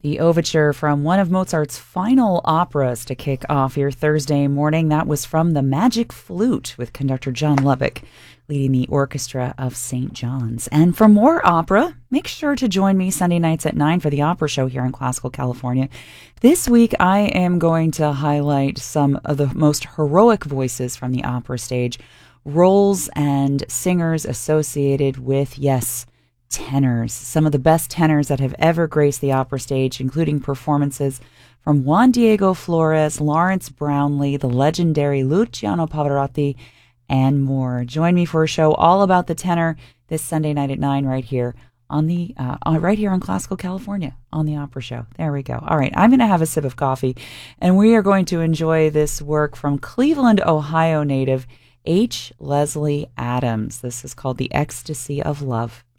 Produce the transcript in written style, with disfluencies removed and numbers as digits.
The overture from one of Mozart's final operas to kick off your Thursday morning. That was from The Magic Flute with conductor John Lubbock leading the orchestra of St. John's. And for more opera, make sure to join me Sunday nights at 9 for the Opera Show here in Classical California. This week, I am going to highlight some of the most heroic voices from the opera stage, roles and singers associated with, yes, tenors, some of the best tenors that have ever graced the opera stage, including performances from Juan Diego Flores, Lawrence Brownlee, the legendary Luciano Pavarotti, and more. Join me for a show all about the tenor this Sunday night at 9 right here on the right here on Classical California on the Opera Show. There we go. All right, I'm going to have a sip of coffee, and we are going to enjoy this work from Cleveland, Ohio native H. Leslie Adams. This is called The Ecstasy of Love.